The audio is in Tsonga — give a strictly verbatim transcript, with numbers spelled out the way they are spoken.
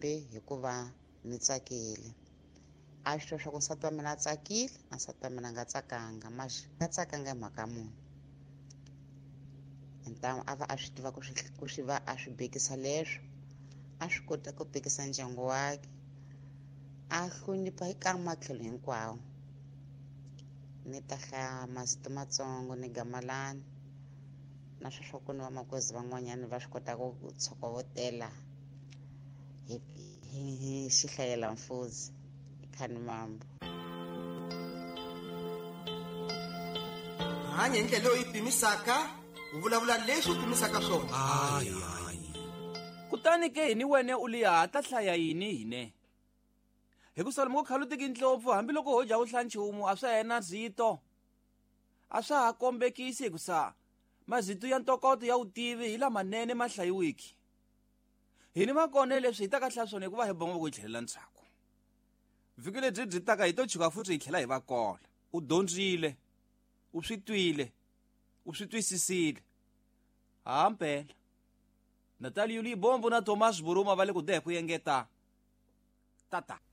hambi hikuva ni tsakile. A swi swa ku nsati wa mina a tsakile na nsati wa mina nga tsakanga, maxa nga tsakanga hi mhaka munhu. Ntamu a va a swi tiva ku swi ku swi va a swi bekisa leswo, a swi kota ku bekisa ndyangu wake, a hlonipha hi ka matlhelo hinkwawo. Ni ta hlaya mazito matsongo ni gamalani na swo swa ku ni vamagozi van'wanyana va swi kota ku tshokovotela hi hi xihlayelamfuzi khani mambo. Hanya hi ndlela leyi pimisaka, u vulavula leswi u pimisaka swona. Hayi hayi. Kutani ke hini wena u liya ta hlaya yini hine? Hi ku salomo ko khalu tiki ndlopfu hambiloko ho dya u hlanchumu a swa hena zito. A swa ha kombekisi ku sa mazito ya ntokoto ya utivi hi lamanene ma hlayiwiki. Hini makone leswi hi ta ka hlaya swona hikuva hi bongo ku tlhelela ntshaku. Vhiki lebyi byi taka hi to chuka futhi hi tlhela hi va kola. U dyondzile, u swi twile, u swi twisisile. Hampela Natali Yuli Bombo na Thomas Buruma va le ku deha ku yengeta. Tata.